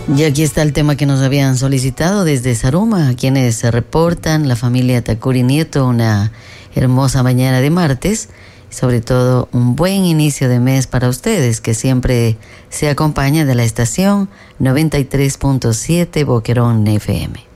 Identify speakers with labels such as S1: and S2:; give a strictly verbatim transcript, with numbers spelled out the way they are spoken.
S1: Y aquí está el tema que nos habían solicitado desde Zaruma, a quienes se reportan, la familia Takuri Nieto, una hermosa mañana de martes, y sobre todo un buen inicio de mes para ustedes, que siempre se acompaña de la estación noventa y tres punto siete Boquerón F M.